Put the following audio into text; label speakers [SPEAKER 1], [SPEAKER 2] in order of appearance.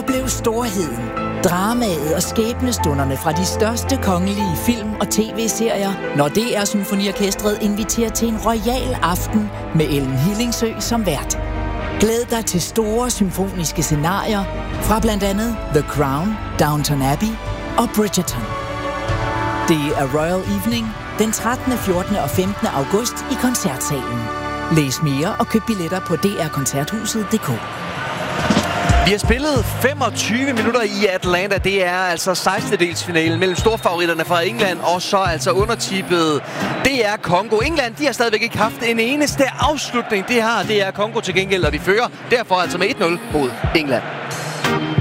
[SPEAKER 1] Oplev storheden, dramaet og skæbnestunderne fra de største kongelige film- og tv-serier, når DR Symfoniorkestret inviterer til en royal aften med Ellen Hillingsø som vært. Glæd dig til store symfoniske scenarier fra blandt andet The Crown, Downton Abbey og Bridgerton. Det er Royal Evening den 13., 14. og 15. august i Koncertsalen. Læs mere og køb billetter på drkoncerthuset.dk.
[SPEAKER 2] Vi har spillet 25 minutter i Atlanta. Det er altså 16-delsfinalen mellem storfavoritterne fra England og så altså undertippet DR Congo. England, de har stadigvæk ikke haft en eneste afslutning. Det har DR Congo til gengæld, og de fører derfor altså med 1-0 mod England.